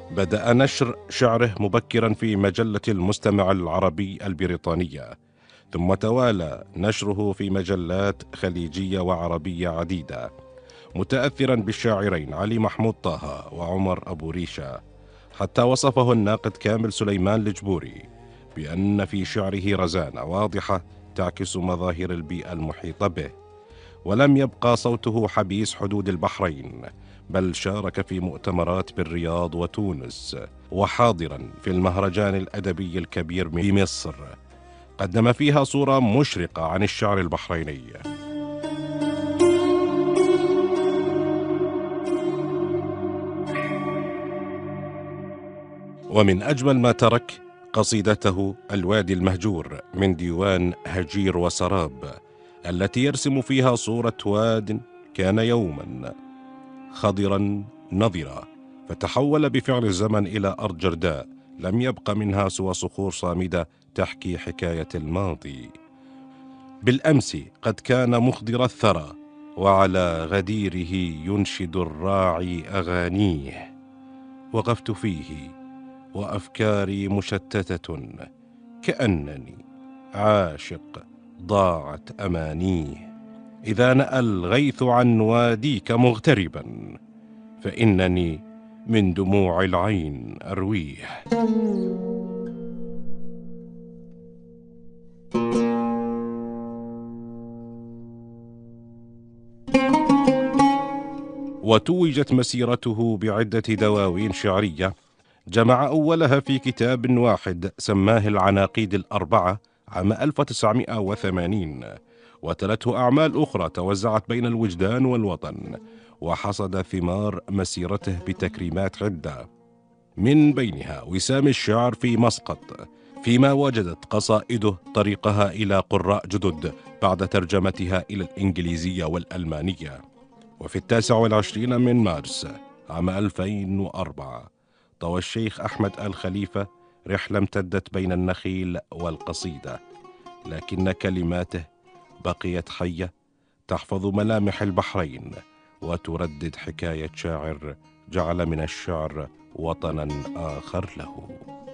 بدأ نشر شعره مبكرا في مجلة المستمع العربي البريطانية، ثم توالى نشره في مجلات خليجية وعربية عديدة، متأثرا بالشاعرين علي محمود طه وعمر أبو ريشة، حتى وصفه الناقد كامل سليمان الجبوري بأن في شعره رزانة واضحة تعكس مظاهر البيئة المحيطة به. ولم يبقى صوته حبيس حدود البحرين، بل شارك في مؤتمرات بالرياض وتونس، وحاضرا في المهرجان الأدبي الكبير بمصر، قدم فيها صورة مشرقة عن الشعر البحريني. ومن أجمل ما ترك قصيدته الوادي المهجور من ديوان هجير وسراب، التي يرسم فيها صورة واد كان يوما خضرا نضرا، فتحول بفعل الزمن إلى أرض جرداء لم يبق منها سوى صخور صامدة تحكي حكاية الماضي. بالأمس قد كان مخضر الثرى، وعلى غديره ينشد الراعي أغانيه. وقفت فيه وأفكاري مشتتة، كأنني عاشق ضاعت أمانيه. إذا نأى الغيث عن واديك مغتربا، فإنني من دموع العين أرويه. وتوجت مسيرته بعدة دواوين شعرية، جمع أولها في كتاب واحد سماه العناقيد الأربعة عام 1980، وتلته أعمال أخرى توزعت بين الوجدان والوطن، وحصد ثمار مسيرته بتكريمات عدة، من بينها وسام الشعر في مسقط، فيما وجدت قصائده طريقها إلى قراء جدد بعد ترجمتها إلى الإنجليزية والألمانية. وفي 29 من مارس عام 2004 طوى الشيخ أحمد الخليفة رحلة امتدت بين النخيل والقصيدة، لكن كلماته بقيت حية تحفظ ملامح البحرين وتردد حكاية شاعر جعل من الشعر وطنا آخر له.